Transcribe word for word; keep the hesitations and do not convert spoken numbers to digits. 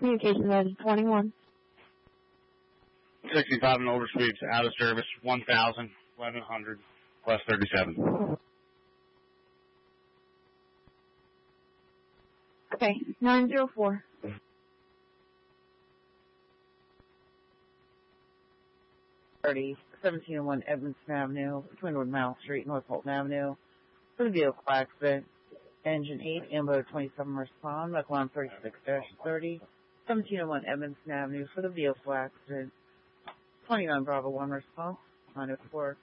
Communication red twenty-one. sixty-five and older sweeps out of service, one thousand, eleven hundred, plus thirty-seven. Okay, nine zero four. thirty, seventeen oh one Edmondson Avenue, between Wood Mile Street and North Fulton Avenue, for the vehicle accident. Engine eight, Ambo twenty-seven, respond, McLaren thirty-six dash thirty, seventeen oh one Edmondson Avenue, for the vehicle accident. twenty-nine Bravo one, response, nine oh four.